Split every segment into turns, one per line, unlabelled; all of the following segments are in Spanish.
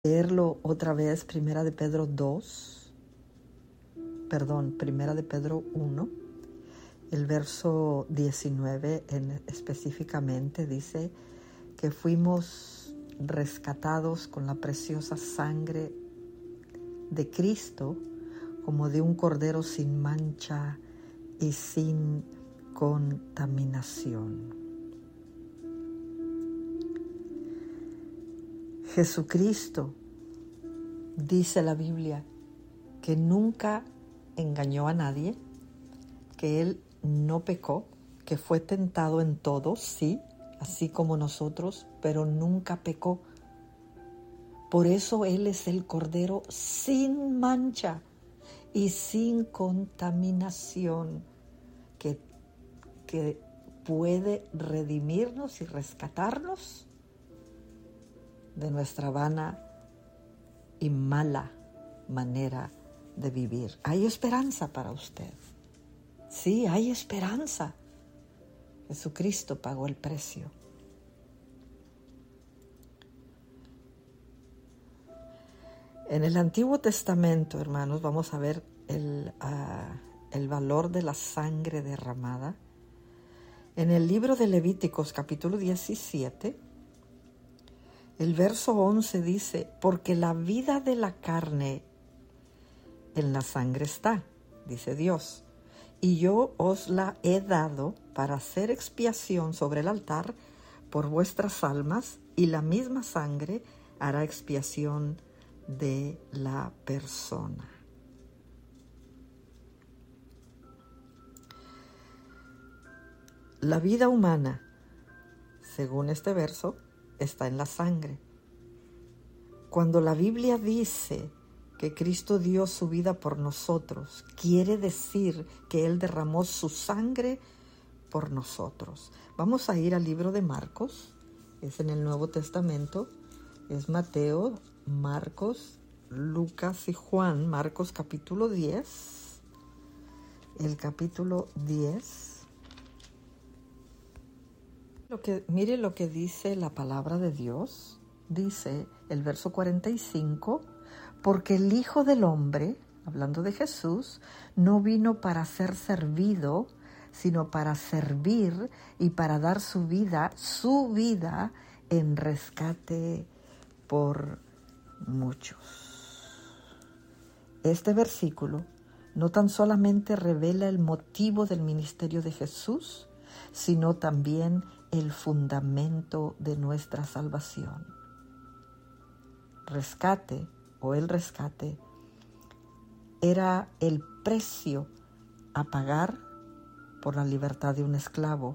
Leerlo otra vez, Primera de Pedro 1, el verso 19 específicamente dice que fuimos rescatados con la preciosa sangre de Cristo como de un cordero sin mancha y sin contaminación. Jesucristo, dice la Biblia, que nunca engañó a nadie, que Él no pecó, que fue tentado en todo, sí, así como nosotros, pero nunca pecó. Por eso Él es el Cordero sin mancha y sin contaminación, que puede redimirnos y rescatarnos de nuestra vana y mala manera de vivir. Hay esperanza para usted. Sí, hay esperanza. Jesucristo pagó el precio. En el Antiguo Testamento, hermanos, vamos a ver el valor de la sangre derramada. En el libro de Levíticos, capítulo 17, el verso 11 dice: porque la vida de la carne en la sangre está, dice Dios, y yo os la he dado para hacer expiación sobre el altar por vuestras almas, y la misma sangre hará expiación de la persona. La vida humana, según este verso, está en la sangre. Cuando la Biblia dice que Cristo dio su vida por nosotros, quiere decir que Él derramó su sangre por nosotros. Vamos a ir al libro de Marcos, es en el Nuevo Testamento, es Mateo, Marcos, Lucas y Juan. Marcos capítulo 10, el capítulo 10. Mire lo que dice la palabra de Dios. Dice el verso 45, porque el Hijo del Hombre, hablando de Jesús, no vino para ser servido, sino para servir y para dar su vida en rescate por muchos. Este versículo no tan solamente revela el motivo del ministerio de Jesús, sino también el fundamento de nuestra salvación. Rescate o el rescate era el precio a pagar por la libertad de un esclavo.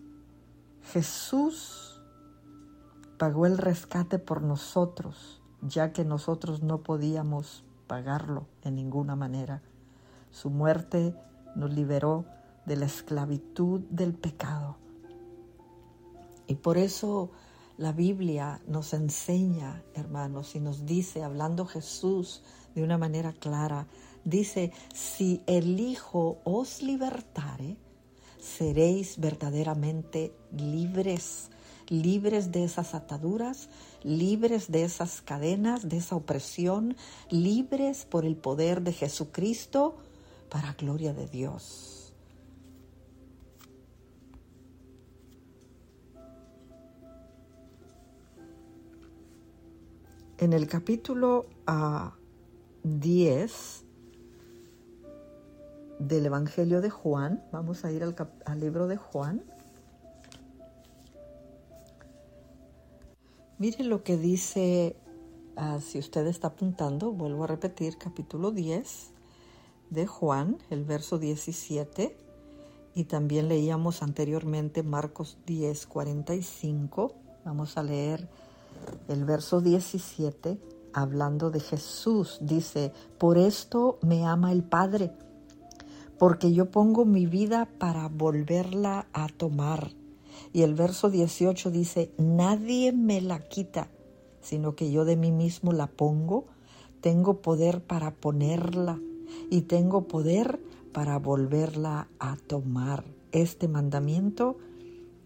Jesús pagó el rescate por nosotros, ya que nosotros no podíamos pagarlo en ninguna manera. Su muerte nos liberó de la esclavitud del pecado. Y por eso la Biblia nos enseña, hermanos, y nos dice, hablando Jesús de una manera clara, dice: si el Hijo os libertare, seréis verdaderamente libres, libres de esas ataduras, libres de esas cadenas, de esa opresión, libres por el poder de Jesucristo, para gloria de Dios. En el capítulo 10 del Evangelio de Juan, vamos a ir al libro de Juan. Miren lo que dice, si usted está apuntando, vuelvo a repetir, capítulo 10 de Juan, el verso 17, y también leíamos anteriormente Marcos 10, 45. Vamos a leer el verso 17, hablando de Jesús, dice: por esto me ama el Padre, porque yo pongo mi vida para volverla a tomar. Y el verso 18 dice: nadie me la quita, sino que yo de mí mismo la pongo. Tengo poder para ponerla y tengo poder para volverla a tomar. Este mandamiento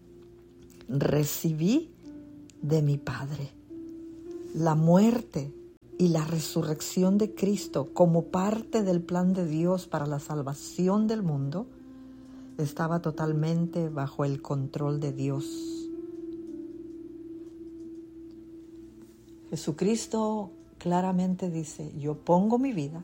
recibí de mi Padre. La muerte y la resurrección de Cristo como parte del plan de Dios para la salvación del mundo estaba totalmente bajo el control de Dios. Jesucristo claramente dice: yo pongo mi vida,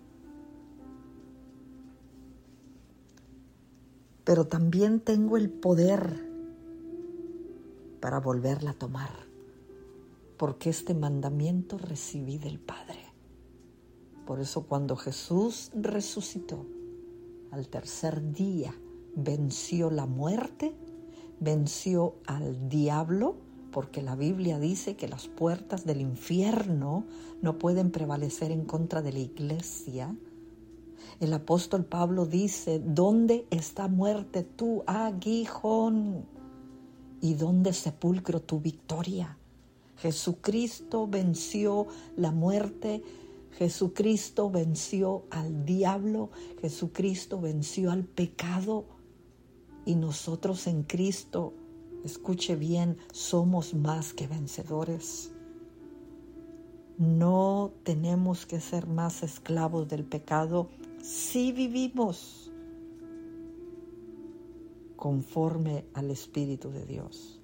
pero también tengo el poder para volverla a tomar, porque este mandamiento recibí del Padre. Por eso cuando Jesús resucitó al tercer día, venció la muerte, venció al diablo, porque la Biblia dice que las puertas del infierno no pueden prevalecer en contra de la iglesia. El apóstol Pablo dice: ¿dónde está muerte tu aguijón? ¿Y dónde sepulcro tu victoria? Jesucristo venció la muerte, Jesucristo venció al diablo, Jesucristo venció al pecado, y nosotros en Cristo, escuche bien, somos más que vencedores. No tenemos que ser más esclavos del pecado si vivimos conforme al Espíritu de Dios.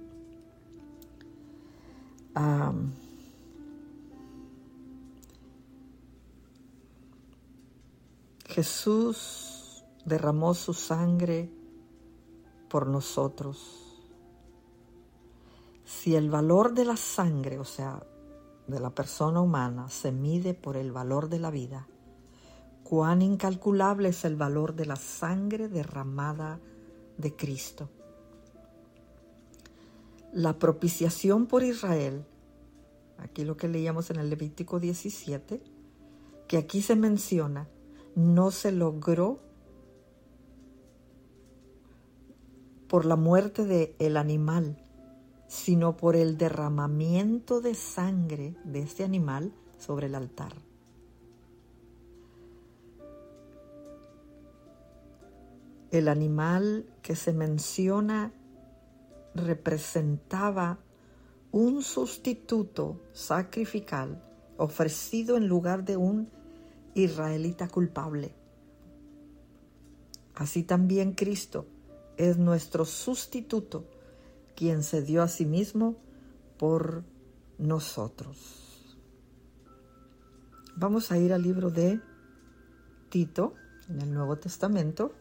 Jesús derramó su sangre por nosotros. Si el valor de la sangre, o sea, de la persona humana, se mide por el valor de la vida, cuán incalculable es el valor de la sangre derramada de Cristo. La propiciación por Israel, aquí lo que leíamos en el Levítico 17, que aquí se menciona, no se logró por la muerte del animal, sino por el derramamiento de sangre de este animal sobre el altar. El animal que se menciona representaba un sustituto sacrificial ofrecido en lugar de un israelita culpable. Así también Cristo es nuestro sustituto, quien se dio a sí mismo por nosotros. Vamos a ir al libro de Tito, en el Nuevo Testamento.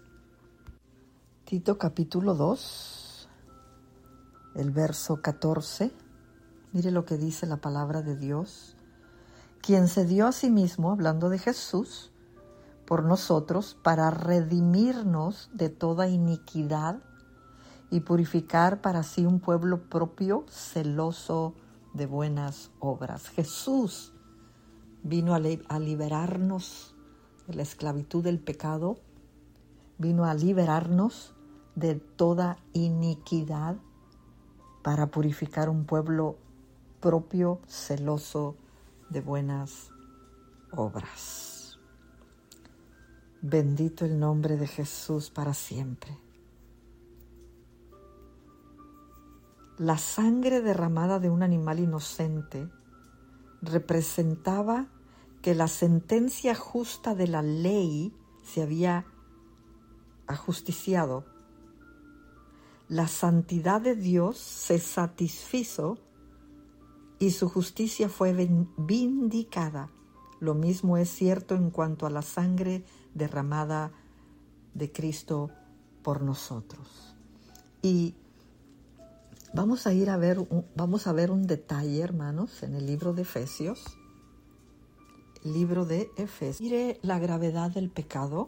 Tito capítulo 2, el verso 14. Mire lo que dice la palabra de Dios. Quien se dio a sí mismo, hablando de Jesús, por nosotros, para redimirnos de toda iniquidad y purificar para sí un pueblo propio, celoso de buenas obras. Jesús vino a liberarnos de la esclavitud del pecado, vino a liberarnos de toda iniquidad para purificar un pueblo propio, celoso de buenas obras. Bendito el nombre de Jesús para siempre. La sangre derramada de un animal inocente representaba que la sentencia justa de la ley se había ajusticiado. La santidad de Dios se satisfizo y su justicia fue vindicada. Lo mismo es cierto en cuanto a la sangre derramada de Cristo por nosotros. Y vamos a ver un detalle, hermanos, en el libro de Efesios. El libro de Efesios. Mire la gravedad del pecado.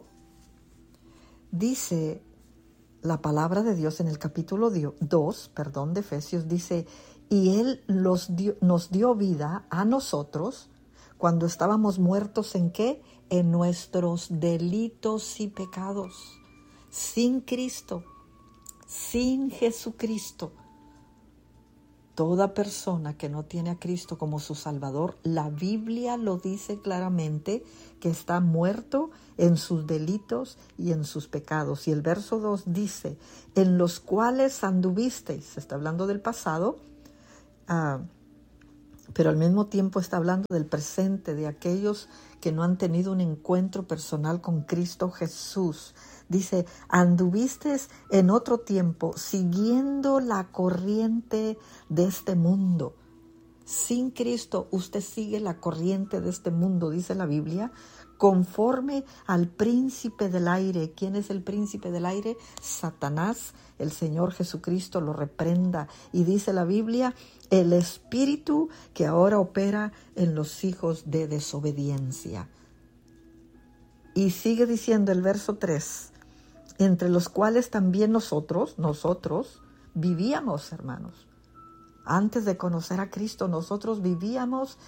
Dice la palabra de Dios en el capítulo 2 de Efesios, dice: y Él nos dio vida a nosotros cuando estábamos muertos ¿en qué? En nuestros delitos y pecados. Sin Cristo, sin Jesucristo. Toda persona que no tiene a Cristo como su Salvador, la Biblia lo dice claramente, que está muerto en sus delitos y en sus pecados. Y el verso 2 dice: en los cuales anduvisteis, se está hablando del pasado, pero al mismo tiempo está hablando del presente, de aquellos que no han tenido un encuentro personal con Cristo Jesús. Dice, anduviste en otro tiempo siguiendo la corriente de este mundo. Sin Cristo usted sigue la corriente de este mundo, dice la Biblia, conforme al príncipe del aire. ¿Quién es el príncipe del aire? Satanás. El Señor Jesucristo lo reprenda. Y dice la Biblia, el espíritu que ahora opera en los hijos de desobediencia. Y sigue diciendo el verso 3, entre los cuales también nosotros vivíamos, hermanos. Antes de conocer a Cristo, nosotros vivíamos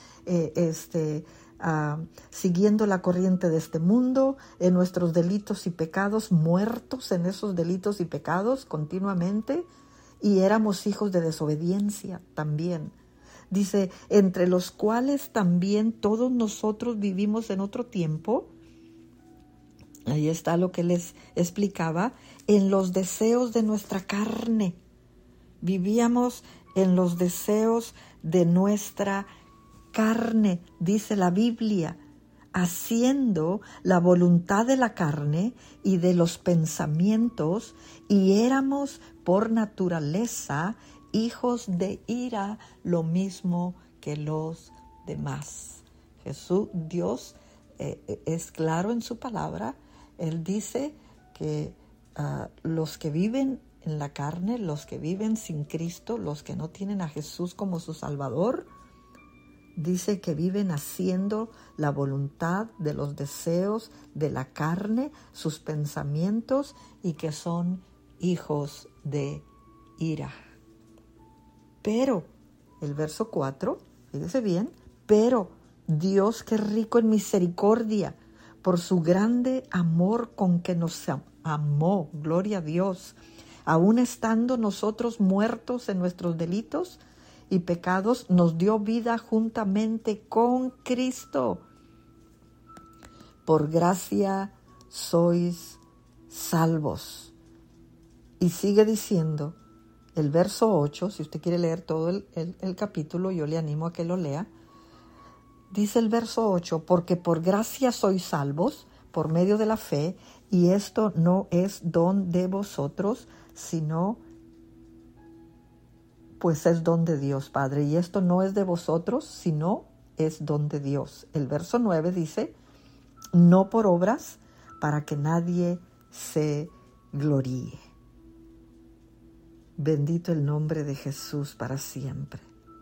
siguiendo la corriente de este mundo, en nuestros delitos y pecados, muertos en esos delitos y pecados continuamente, y éramos hijos de desobediencia también. Dice, entre los cuales también todos nosotros vivimos en otro tiempo. Ahí está lo que les explicaba, en los deseos de nuestra carne. Vivíamos en los deseos de nuestra carne, dice la Biblia, haciendo la voluntad de la carne y de los pensamientos, y éramos por naturaleza hijos de ira, lo mismo que los demás. Jesús, Dios, es claro en su palabra. Él dice que los que viven en la carne, los que viven sin Cristo, los que no tienen a Jesús como su Salvador, dice que viven haciendo la voluntad de los deseos de la carne, sus pensamientos, y que son hijos de ira. Pero, el verso 4, fíjese bien, pero Dios, que es rico en misericordia, por su grande amor con que nos amó, gloria a Dios, aun estando nosotros muertos en nuestros delitos y pecados, nos dio vida juntamente con Cristo. Por gracia sois salvos. Y sigue diciendo el verso 8, si usted quiere leer todo el capítulo, yo le animo a que lo lea. Dice el verso 8, porque por gracia sois salvos por medio de la fe, y esto no es don de vosotros, sino pues es don de Dios, Padre. Y esto no es de vosotros, sino es don de Dios. El verso 9 dice, no por obras, para que nadie se gloríe. Bendito el nombre de Jesús para siempre.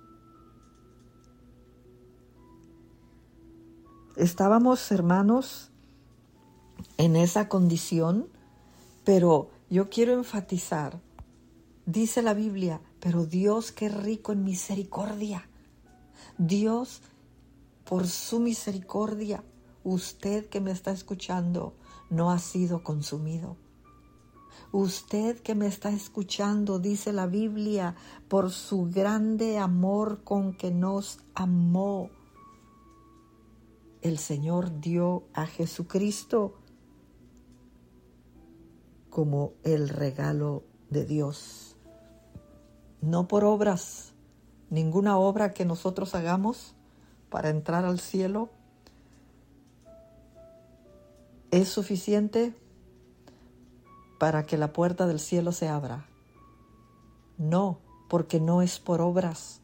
Estábamos, hermanos, en esa condición, pero yo quiero enfatizar, dice la Biblia, pero Dios, que es rico en misericordia. Dios, por su misericordia, usted que me está escuchando, no ha sido consumido. Usted que me está escuchando, dice la Biblia, por su grande amor con que nos amó, el Señor dio a Jesucristo como el regalo de Dios. No por obras, ninguna obra que nosotros hagamos para entrar al cielo es suficiente para que la puerta del cielo se abra. No, porque no es por obras.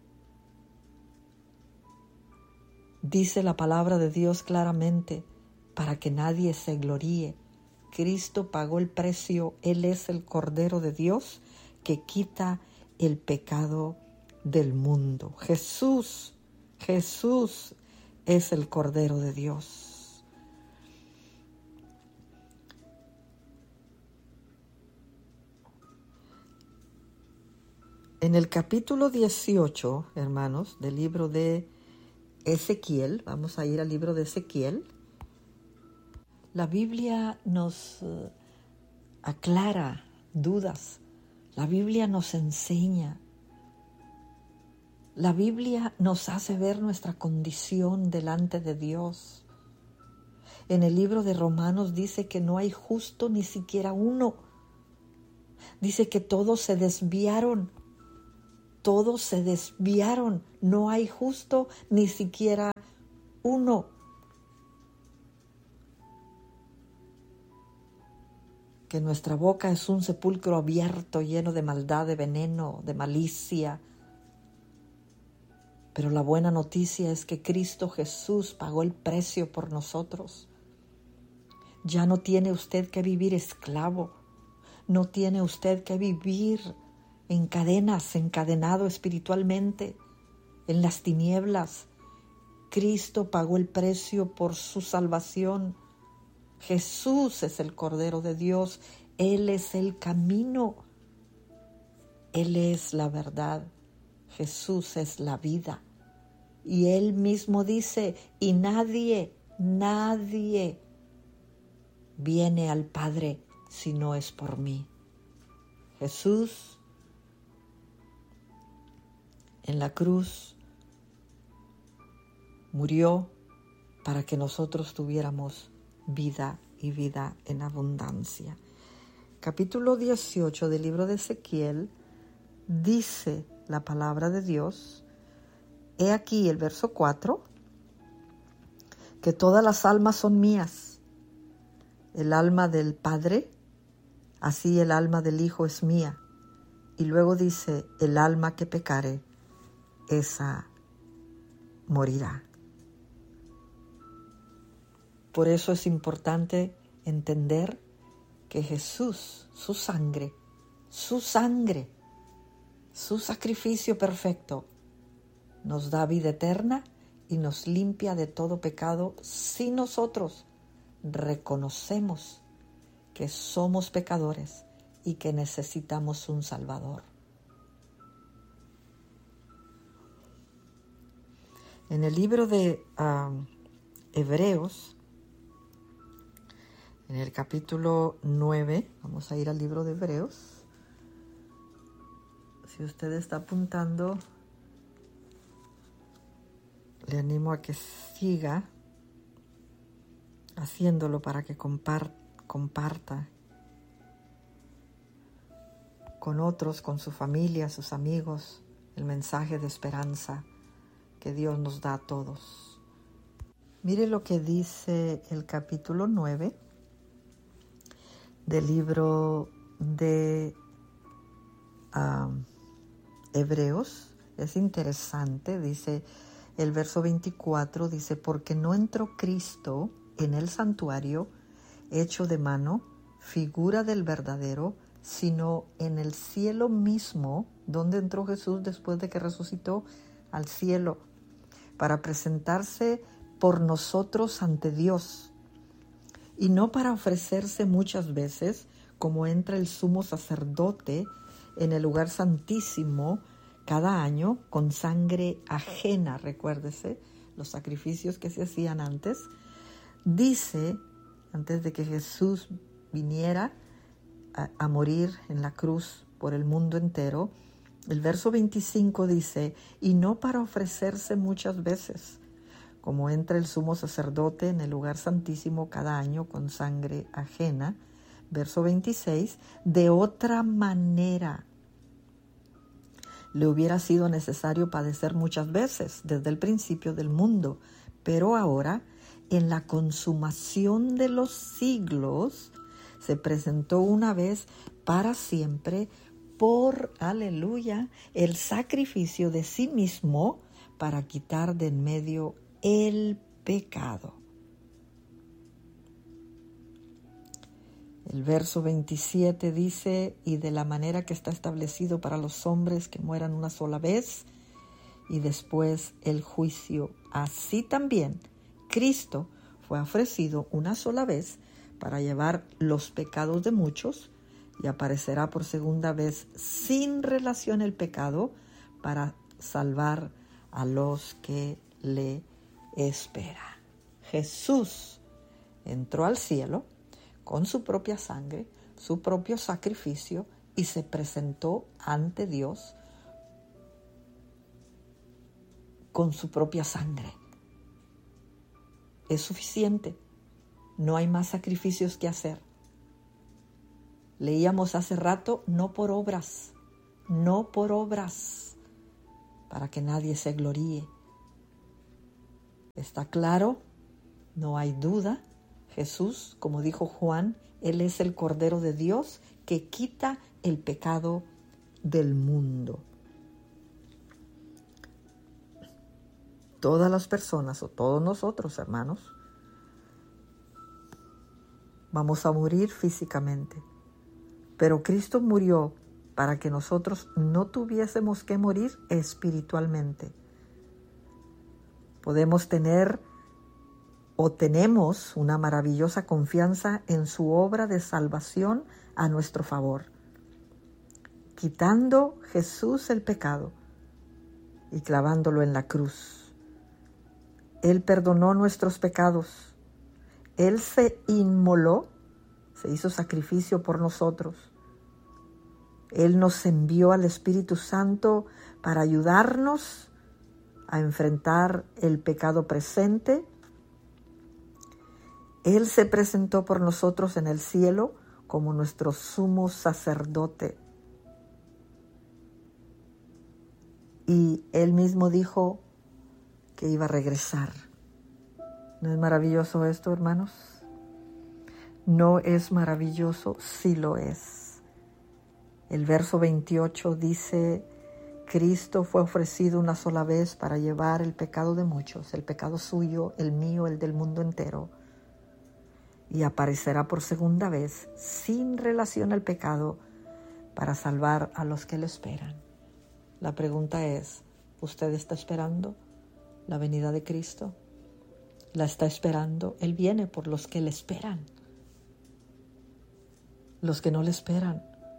Dice la palabra de Dios claramente, para que nadie se gloríe. Cristo pagó el precio, Él es el Cordero de Dios que quita el pecado del mundo. Jesús es el Cordero de Dios. En el capítulo 18, hermanos, del libro de Ezequiel, vamos a ir al libro de Ezequiel. La Biblia nos aclara dudas, la Biblia nos enseña, la Biblia nos hace ver nuestra condición delante de Dios. En el libro de Romanos dice que no hay justo ni siquiera uno. Dice que todos se desviaron, No hay justo ni siquiera uno. Que nuestra boca es un sepulcro abierto, lleno de maldad, de veneno, de malicia. Pero la buena noticia es que Cristo Jesús pagó el precio por nosotros. Ya no tiene usted que vivir esclavo. No tiene usted que vivir en cadenas, encadenado espiritualmente, en las tinieblas. Cristo pagó el precio por su salvación. Jesús es el Cordero de Dios. Él es el camino. Él es la verdad. Jesús es la vida. Y Él mismo dice, y nadie viene al Padre si no es por mí. Jesús en la cruz murió para que nosotros tuviéramos vida y vida en abundancia. Capítulo 18 del libro de Ezequiel dice la palabra de Dios. He aquí el verso 4, que todas las almas son mías. El alma del Padre, así el alma del Hijo es mía. Y luego dice, el alma que pecare, esa morirá. Por eso es importante entender que Jesús, su sangre, su sacrificio perfecto, nos da vida eterna y nos limpia de todo pecado si nosotros reconocemos que somos pecadores y que necesitamos un Salvador. En el libro de Hebreos, en el capítulo 9, vamos a ir al libro de Hebreos. Si usted está apuntando, le animo a que siga haciéndolo para que comparta con otros, con su familia, sus amigos, el mensaje de esperanza que Dios nos da a todos. Mire lo que dice el capítulo 9 del libro de Hebreos. Es interesante, dice el verso 24, dice, porque no entró Cristo en el santuario hecho de mano, figura del verdadero, sino en el cielo mismo, donde entró Jesús después de que resucitó, al cielo, para presentarse por nosotros ante Dios, y no para ofrecerse muchas veces, como entra el sumo sacerdote en el lugar santísimo cada año con sangre ajena. Recuérdese los sacrificios que se hacían antes. Dice, antes de que Jesús viniera a morir en la cruz por el mundo entero, el verso 25 dice, y no para ofrecerse muchas veces, como entra el sumo sacerdote en el lugar santísimo cada año con sangre ajena. Verso 26, de otra manera le hubiera sido necesario padecer muchas veces desde el principio del mundo, pero ahora, en la consumación de los siglos, se presentó una vez para siempre por, aleluya, el sacrificio de sí mismo para quitar de en medio el pecado. El verso 27 dice, y de la manera que está establecido para los hombres que mueran una sola vez, y después el juicio. Así también Cristo fue ofrecido una sola vez para llevar los pecados de muchos, y aparecerá por segunda vez sin relación el pecado para salvar a los que le espera. Jesús entró al cielo con su propia sangre, su propio sacrificio, y se presentó ante Dios con su propia sangre. Es suficiente. No hay más sacrificios que hacer. Leíamos hace rato, no por obras, para que nadie se gloríe. Está claro, no hay duda, Jesús, como dijo Juan, Él es el Cordero de Dios que quita el pecado del mundo. Todas las personas, o todos nosotros, hermanos, vamos a morir físicamente, pero Cristo murió para que nosotros no tuviésemos que morir espiritualmente. Podemos tener o tenemos una maravillosa confianza en su obra de salvación a nuestro favor. Quitando Jesús el pecado y clavándolo en la cruz. Él perdonó nuestros pecados. Él se inmoló, se hizo sacrificio por nosotros. Él nos envió al Espíritu Santo para ayudarnos a enfrentar el pecado presente. Él se presentó por nosotros en el cielo como nuestro sumo sacerdote. Y Él mismo dijo que iba a regresar. ¿No es maravilloso esto, hermanos? ¿No es maravilloso? Sí lo es. El verso 28 dice: Cristo fue ofrecido una sola vez para llevar el pecado de muchos, el pecado suyo, el mío, el del mundo entero. Y aparecerá por segunda vez, sin relación al pecado, para salvar a los que le esperan. La pregunta es, ¿usted está esperando la venida de Cristo? ¿La está esperando? Él viene por los que le esperan. Los que no le esperan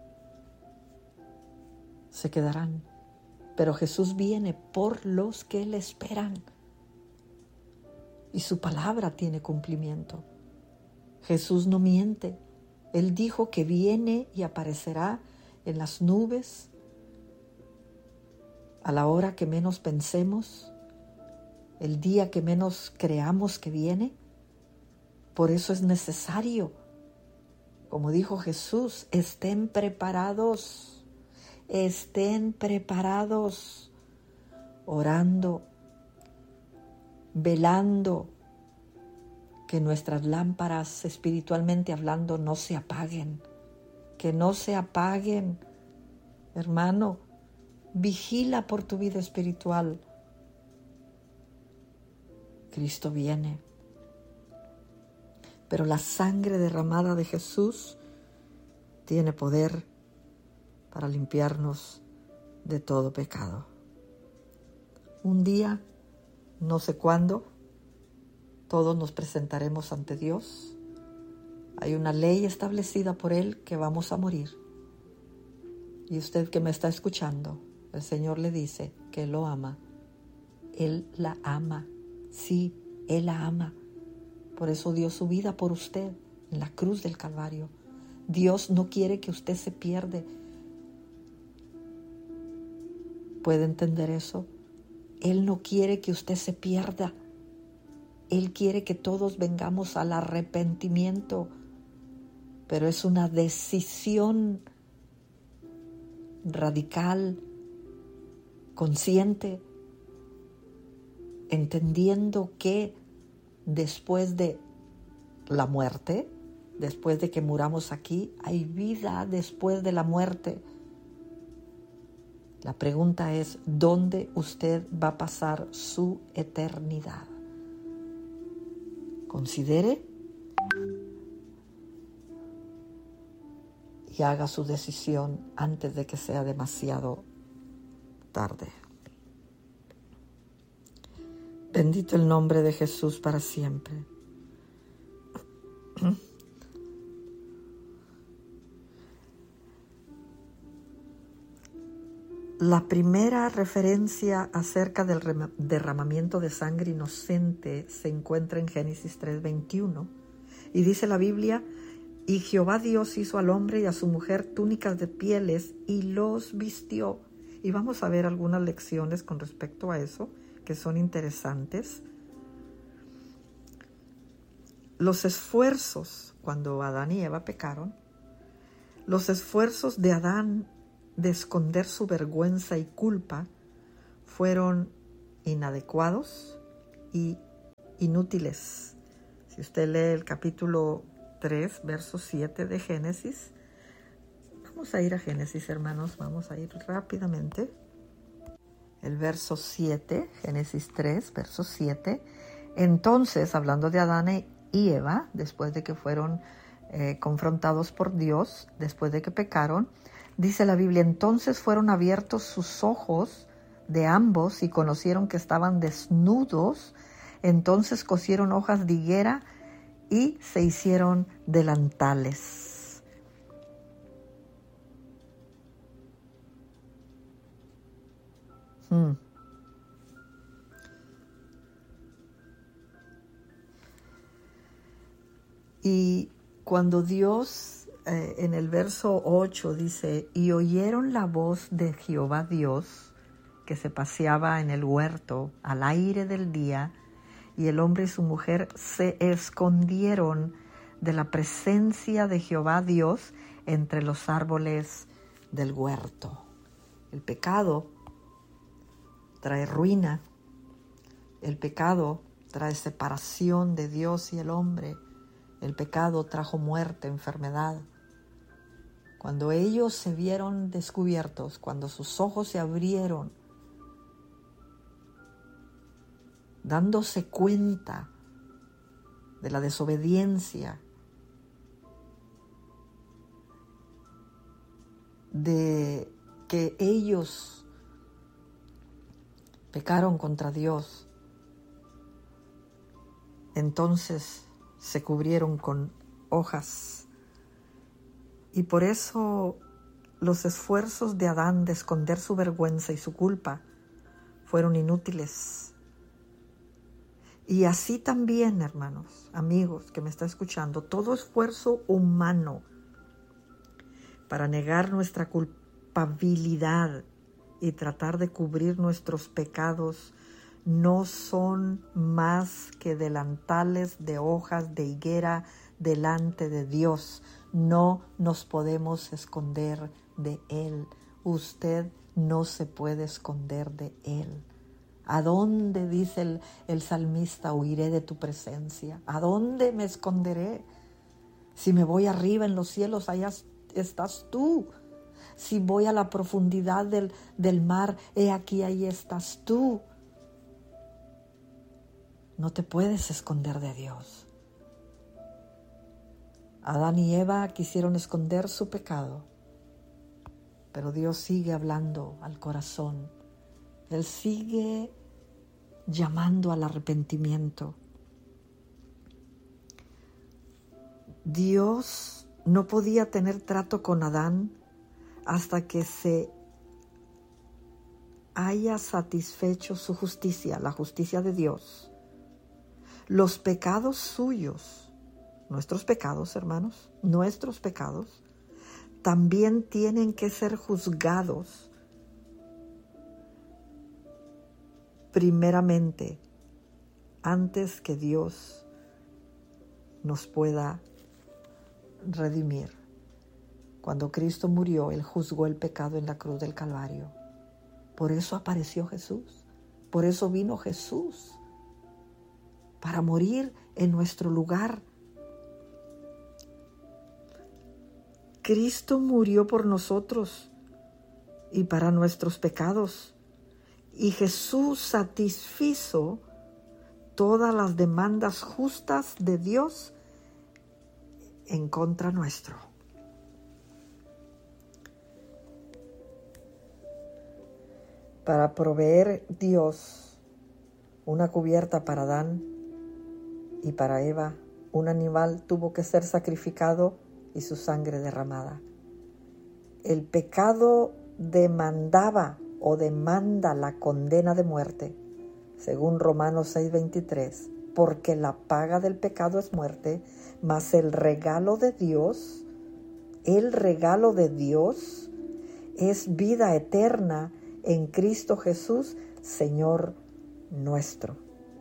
se quedarán. Pero Jesús viene por los que le esperan. Y su palabra tiene cumplimiento. Jesús no miente. Él dijo que viene y aparecerá en las nubes a la hora que menos pensemos, el día que menos creamos que viene. Por eso es necesario, como dijo Jesús, estén preparados, orando, velando, que nuestras lámparas, espiritualmente hablando, no se apaguen, que no se apaguen. Hermano, vigila por tu vida espiritual. Cristo viene. Pero la sangre derramada de Jesús tiene poder para limpiarnos de todo pecado. Un día, no sé cuándo, todos nos presentaremos ante Dios. Hay una ley establecida por Él que vamos a morir. Y usted que me está escuchando, el Señor le dice que Él lo ama. Él la ama. Sí, Él la ama. Por eso dio su vida por usted en la cruz del Calvario. Dios no quiere que usted se pierda. ¿Puede entender eso? Él no quiere que usted se pierda. Él quiere que todos vengamos al arrepentimiento. Pero es una decisión radical, consciente, entendiendo que después de la muerte, después de que muramos aquí, hay vida después de la muerte. La pregunta es, ¿dónde usted va a pasar su eternidad? Considere y haga su decisión antes de que sea demasiado tarde. Bendito el nombre de Jesús para siempre. La primera referencia acerca del derramamiento de sangre inocente se encuentra en Génesis 3:21 y dice la Biblia: y Jehová Dios hizo al hombre y a su mujer túnicas de pieles y los vistió. Y vamos a ver algunas lecciones con respecto a eso que son interesantes. Los esfuerzos, cuando Adán y Eva pecaron, los esfuerzos de Adán de esconder su vergüenza y culpa fueron inadecuados y inútiles. Si usted lee el capítulo 3, verso 7 de Génesis, vamos a ir a Génesis, hermanos, vamos a ir rápidamente. El verso 7, Génesis 3, verso 7. Entonces, hablando de Adán y Eva, después de que fueron confrontados por Dios, después de que pecaron, dice la Biblia, entonces fueron abiertos sus ojos de ambos y conocieron que estaban desnudos. Entonces cosieron hojas de higuera y se hicieron delantales. Y cuando Dios, en el verso 8 dice, y oyeron la voz de Jehová Dios, que se paseaba en el huerto al aire del día, y el hombre y su mujer se escondieron de la presencia de Jehová Dios entre los árboles del huerto. El pecado trae ruina, el pecado trae separación de Dios y el hombre, el pecado trajo muerte, enfermedad. Cuando ellos se vieron descubiertos, cuando sus ojos se abrieron, dándose cuenta de la desobediencia, de que ellos pecaron contra Dios, entonces se cubrieron con hojas. Y por eso los esfuerzos de Adán de esconder su vergüenza y su culpa fueron inútiles. Y así también, hermanos, amigos que me está escuchando, todo esfuerzo humano para negar nuestra culpabilidad y tratar de cubrir nuestros pecados no son más que delantales de hojas de higuera delante de Dios. No nos podemos esconder de Él. Usted no se puede esconder de Él. ¿A dónde, dice el salmista, huiré de tu presencia? ¿A dónde me esconderé? Si me voy arriba en los cielos, allá estás tú. Si voy a la profundidad del mar, he aquí, ahí estás tú. No te puedes esconder de Dios. Adán y Eva quisieron esconder su pecado, pero Dios sigue hablando al corazón. Él sigue llamando al arrepentimiento. Dios no podía tener trato con Adán hasta que se haya satisfecho su justicia, la justicia de Dios. Los pecados suyos, nuestros pecados, hermanos, nuestros pecados, también tienen que ser juzgados primeramente antes que Dios nos pueda redimir. Cuando Cristo murió, Él juzgó el pecado en la cruz del Calvario. Por eso apareció Jesús. Por eso vino Jesús, para morir en nuestro lugar. Cristo murió por nosotros y para nuestros pecados. Y Jesús satisfizo todas las demandas justas de Dios en contra nuestro. Para proveer Dios una cubierta para Adán y para Eva, un animal tuvo que ser sacrificado y su sangre derramada. El pecado demandaba o demanda la condena de muerte, según Romanos 6:23, porque la paga del pecado es muerte, mas el regalo de Dios es vida eterna en Cristo Jesús, Señor nuestro.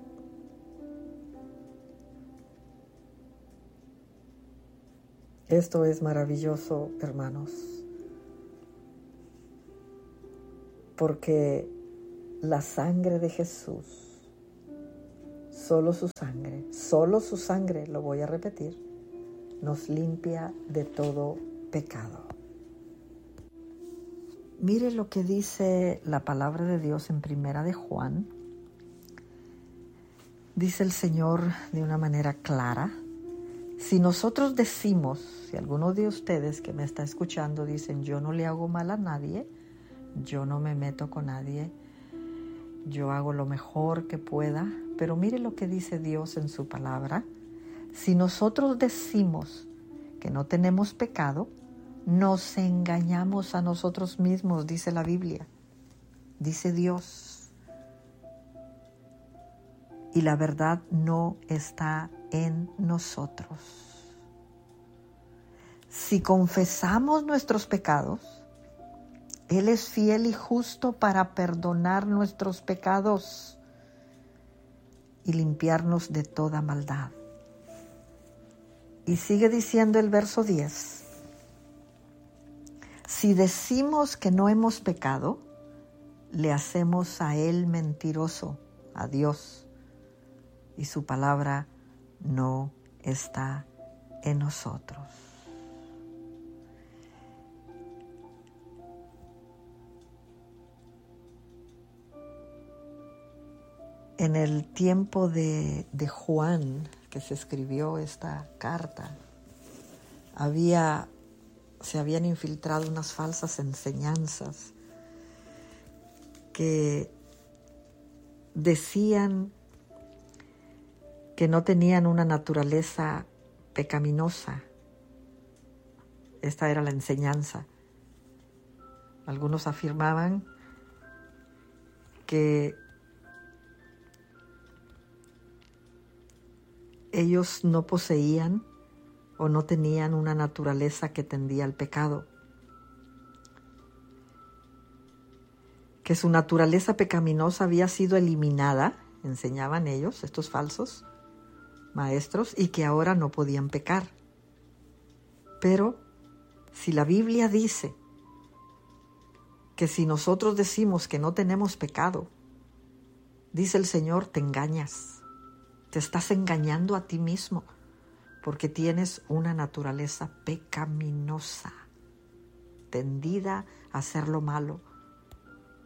Esto es maravilloso, hermanos, porque la sangre de Jesús, solo su sangre, lo voy a repetir, nos limpia de todo pecado. Mire lo que dice la palabra de Dios en Primera de Juan. Dice el Señor de una manera clara: si nosotros decimos, si alguno de ustedes que me está escuchando dicen, yo no le hago mal a nadie, yo no me meto con nadie, yo hago lo mejor que pueda, pero mire lo que dice Dios en su palabra: si nosotros decimos que no tenemos pecado, nos engañamos a nosotros mismos, dice la Biblia, dice Dios. Y la verdad no está en nosotros. Si confesamos nuestros pecados, Él es fiel y justo para perdonar nuestros pecados y limpiarnos de toda maldad. Y sigue diciendo el verso 10. Si decimos que no hemos pecado, le hacemos a Él mentiroso, a Dios, y su palabra no está en nosotros. En el tiempo de Juan, que se escribió esta carta, se habían infiltrado unas falsas enseñanzas que decían que no tenían una naturaleza pecaminosa. Esta era la enseñanza. Algunos afirmaban que ellos no poseían o no tenían una naturaleza que tendía al pecado, que su naturaleza pecaminosa había sido eliminada, enseñaban ellos, estos falsos maestros, y que ahora no podían pecar. Pero si la Biblia dice que si nosotros decimos que no tenemos pecado, dice el Señor, te engañas, te estás engañando a ti mismo, porque tienes una naturaleza pecaminosa, tendida a hacer lo malo,